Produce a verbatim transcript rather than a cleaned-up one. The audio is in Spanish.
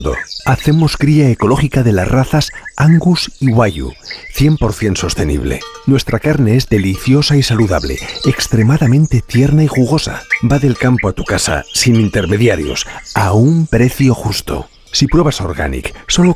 Hacemos cría ecológica de las razas Angus y Wagyu, cien por ciento sostenible. Nuestra carne es deliciosa y saludable, extremadamente tierna y jugosa. Va del campo a tu casa, sin intermediarios, a un precio justo. Si pruebas Organic, solo